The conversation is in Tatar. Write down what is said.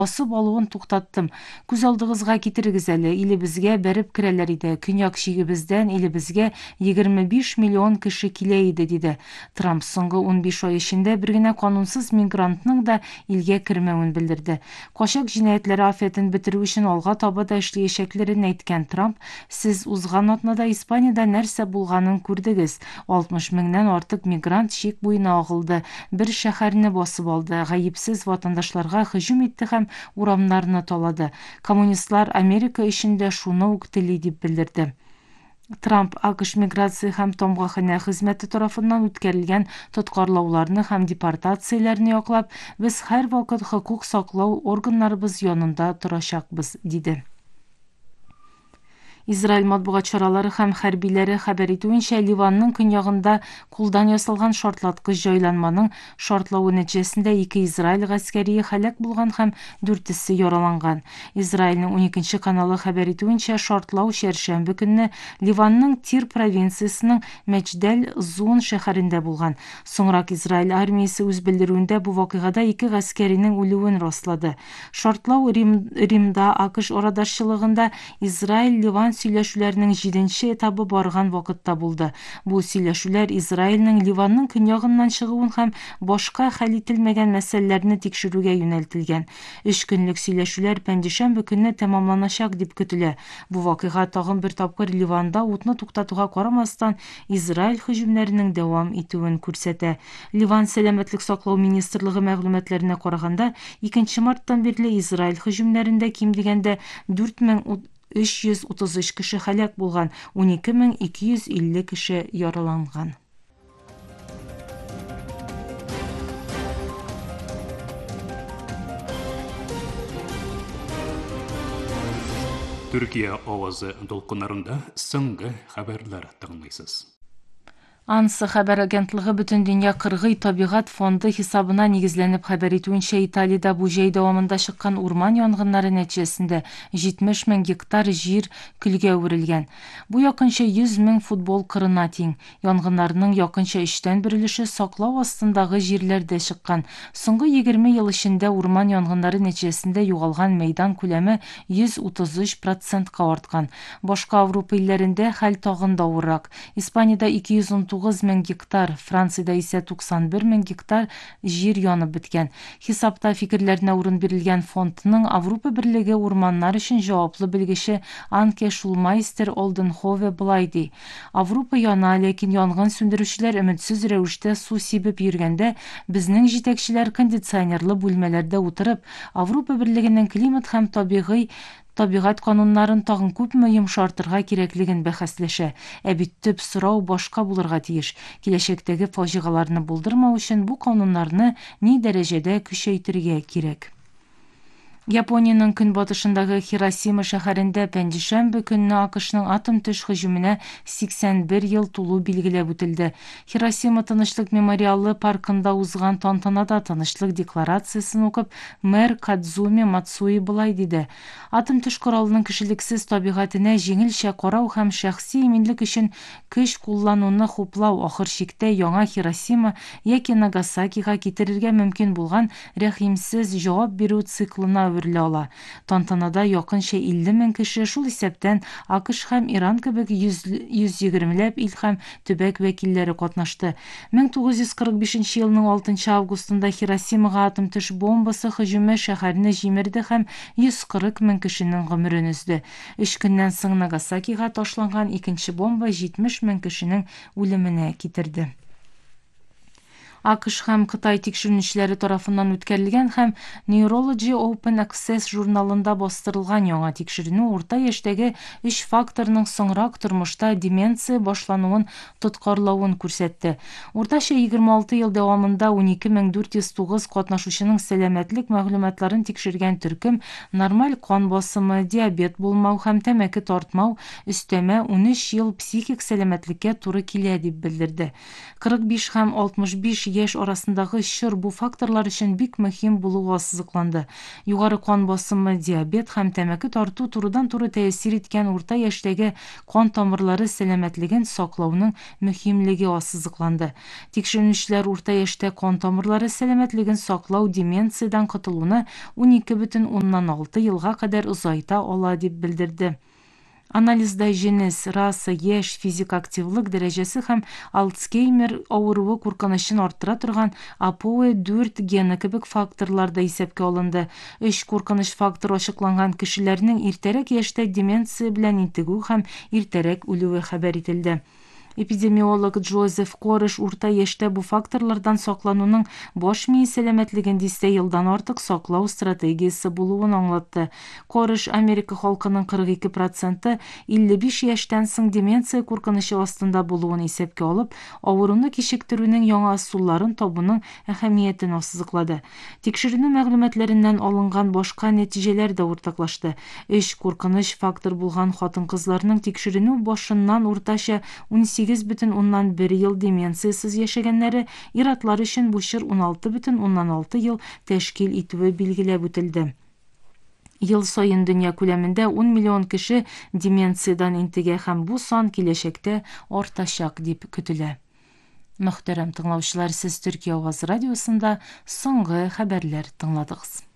басып алуын туктаттым. Күз алдыгызга китерегиз әле, илебизге берип кирелер иде. Көньяк шигибизден илебизге 25 миллион киши киле иде, диде Трамп. Соңгы 15 ай ичинде бир генә канунсыз мигрантның да илгә кирмәвен белдерде. Качак җинаятьләре афетын бетерү өчен алга таба да эшләячәкләрен әйткән Трамп, сез узган атнада Испаниядә нәрсә булганын күрдегез. 60 меңнән артык мигрант шик буена агылды, бер шәһәрне басып алды, гаепсез ватандашларга һөҗүм итте һәм урамнарны талады. Коммунистлар Америка эчендә шуны ук тели, дип белдерде. Трамп АКШ миграция һәм тамгаханә хезмәте тарафыннан үткәрелгән тоткарлауларны һәм депортацияләрне яклап, без һәр вакыт хокук саклау органнарыбыз янында торачакбыз, диде. Израиль матбугат чаралары һәм хәрбиләре хәбәр итүенчә, Ливанның көньягында кулдан ясалган шартлаткыч җайланманың шартлавы нәтиҗәсендә 2 Израиль гаскәрие һәлак булган һәм 4-се яраланган. Израильнең 12-нче каналы хәбәр итүенчә, шартлау шәршәмбе көнне Ливанның Тир провинциясының Мәҗдәл Зун шәһәрендә булган. Соңрак Израиль армиясе үз белдерүендә бу вакыйгада 2 гаскәринең үлүен раслады. Шартлау Римда АКШ арадашчылыгында Израиль-Ливан сөйләшүләренең 7-нче этабы барган вакытта булды. Бу сөйләшүләр Израильнең Ливанның көньягыннан чыгуын һәм башка хәл ителмәгән мәсьәләләрне тикшерүгә юнәлтелгән. 3 көнлек сөйләшүләр пәнҗешәмбе көнне тәмамланачак дип көтелә. Бу вакыйга тагын бер тапкыр Ливанда утны туктатуга карамастан Израиль һөҗүмнәренең дәвам итүен күрсәтә. Ливан сәламәтлек саклау министрлыгы мәгълүматларына караганда, 2 марттан бирле Израиль һөҗүмнәрендә ким дигәндә 4333 кеше хәлак булган, 12250 кеше яраланган. Türkiye авазы долкыннарында соңгы хәбәрләр тыңлыйсыз. Анса хәбәр агентлыгы бөтен дөнья кыргый табигать фонды хисабына нигезләнеп хәбәр итүенчә, Италиядә бу җәй дәвамында чыккан урман янгыннары нәтиҗәсендә 70 мең гектар җир көлгә үрелгән. Бу якынча 100 мең футбол кырына тиң. Янгыннарның якынча 3тән бер өлеше саклау астындагы җирләрдә чыккан. Соңгы 20 ел эчендә урман янгыннары нәтиҗәсендә югалган мәйдан күләме 133%-ка арткан. Башка Авропа илләрендә хәл тагын да авыррак. Испаниядә 219 мең гектар, Франциядә исә 91 мең гектар җир янып беткән. Хисапта фикерләренә урын бирелгән фондның Авропа Берлеге урманнар өчен җаваплы белгече Анке Шулмайстер Олденхове булай ди. Авропа яна, ләкин янгын сөндерүчеләр өметсез рәвештә су сибеп йөргәндә, безнең җитәкчеләр кондиционерлы бүлмәләрдә утырып, Авропа Берлегенең климат һәм табигать кануннарын тагын күпме йомшартырга кирәклеген бәхәсләшә. Ә бит төп сорау башка булырга тиеш. Киләчәктәге фаҗигаларны булдырмау өчен бу кануннарны ни дәрәҗәдә көчәйтергә кирәк? Япониянең көнбатышындагы Хиросима шәһәрендә пәнҗешәмбе көнне АКШның атом төш һөҗүменә 81 ел тулу билгеләп үтелде. Хиросима тынычлык мемориалы паркында узган тантанада тынычлык декларациясын укып, мэр Кадзуми Мацуи булай диде. Атом төш коралының кешелексез табигатенә җиңелчә карау һәм шәхси иминлек өчен көч куллануны хуплау ахыр чиктә яңа Хиросима яки Нагасакига китерергә мөмкин булган рәхимсез җавап бирү циклына әверелә ала. Тантанада якынча 50 мең кеше, шул исәптән АКШ һәм Иран кебек 120ләп ил һәм төбәк вәкилләре катнашты. 1945 елның 6 августында Хиросимага атом төш бомбасы һөҗүме шәһәрне җимерде һәм 140 мең кешенең гомерен өзде. 3 көннән соң Нагасакига ташланган икенче бомба 70 мең кешенең үлеменә китерде. АКШ һәм Кытай тикшерүчеләре тарафыннан үткәрелгән һәм Neurology Open Access журналында бастырылган яңа тикшерү урта яшьтәге 3 факторның соңрак тормышта деменция башлануын тоткарлавын күрсәтте. Уртача 26 ел дәвамында 12409 катнашучының сәламәтлек мәгълүматларын тикшергән төркем нормаль кан басымы, диабет булмау һәм тәмәке тартмау өстәмә 13 ел психик сәламәтлеккә туры килә дип белдерде. 45 һәм 65 еш арасындагы шыр бу факторлар өчен бик мөһим булуы ассызыкланды. Югары кан басымы, диабет һәм тәмәке тарту турыдан-туры тәэсир иткән урта яшьтәге кан тамырлары сәламәтлеген саклауның мөһимлеге ассызыкланды. Тикшеренүчеләр урта яшьтә кан тамырлары сәламәтлеген саклау деменциядан котылуны 12,6 елга кадәр озайта ала дип белдерде. Анализда жинес, раса, яшь, физик активлык дәрәҗәсе һәм Альцгеймер авыруы куркынычын арттыра торган APOE4 гены кебек факторлар да исәпкә алынды. 3 куркыныч факторы ачыкланган кешеләрнең иртәрәк яшьтә деменция белән интегү һәм иртәрәк үлүе хәбәр ителде. Эпидемиолог Джозеф Кореш урта яшьтә бу факторлардан саклануның баш мие сәламәтлеген 10 елдан артык саклау стратегиясе булуын аңлатты. Кореш Америка халкының 42% 55 яшьтән соң деменция куркынычы астында булуын исәпкә алып, авыруны кичектерүнең яңа ысулларын табуның әһәмиятен ассызыклады. Тикшеренү мәгълүматларыннан алынган башка нәтиҗәләр дә уртаклашты. 3 куркыныч фактор булган хатын-кызларның тикшеренү башыннан уртача 18,1 ел деменциясыз яшәгәннәре, ир-атлар өчен бу чор 16,6 ел тәшкил итүе билгеләп үтелде. Ел сайын дөнья күләмендә 10 миллион кеше деменциядан интегә һәм бу сан киләчәктә артачак дип көтелә. Мөхтәрәм тыңлаучылар, сез Төркия Аваз радиосында соңгы хәбәрләр тыңладыгыз.